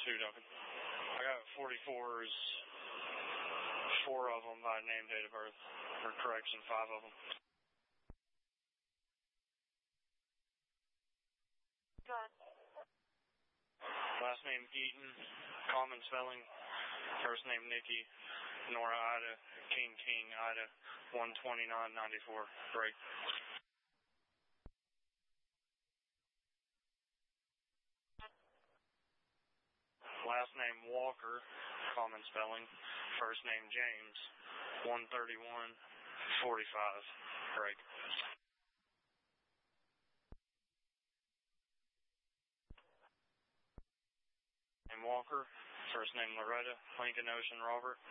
2, Duncan. I got 44s, 4 of them by name, date of birth. Or correction, 5 of them. Good. Last name Eaton, common spelling. First name Nikki, Nora Ida, King Ida, 12994. Break. Last name Walker, common spelling. First name James, 13145. Break. Name Walker, first name Loretta, Lincoln Ocean Robert,